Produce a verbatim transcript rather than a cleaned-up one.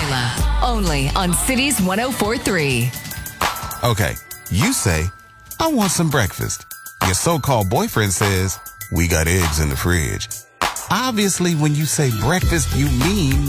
Drama, only on Cities one oh four point three. Okay, you say, I want some breakfast. Your so-called boyfriend says, we got eggs in the fridge. Obviously, when you say breakfast, you mean